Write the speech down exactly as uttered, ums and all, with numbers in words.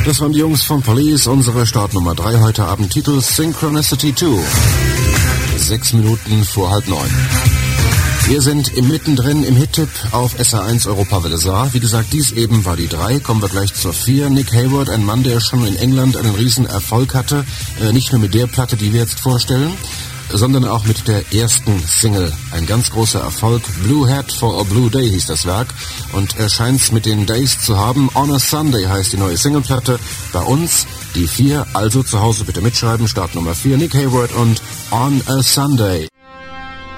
Das waren die Jungs von Police, unsere Startnummer drei heute Abend, Titel Synchronicity zwei. Sechs Minuten vor halb neun. Wir sind im mittendrin im Hit-Tipp auf S R eins Europawelle Saar. Wie gesagt, dies eben war die drei. Kommen wir gleich zur vier. Nick Hayward, ein Mann, der schon in England einen riesen Erfolg hatte. Äh, nicht nur mit der Platte, die wir jetzt vorstellen, sondern auch mit der ersten Single. Ein ganz großer Erfolg. Blue Hat for a Blue Day hieß das Werk. Und er scheint's mit den Days zu haben. On a Sunday heißt die neue Singleplatte. Bei uns die vier. Also zu Hause bitte mitschreiben. Start Nummer vier. Nick Hayward und On a Sunday.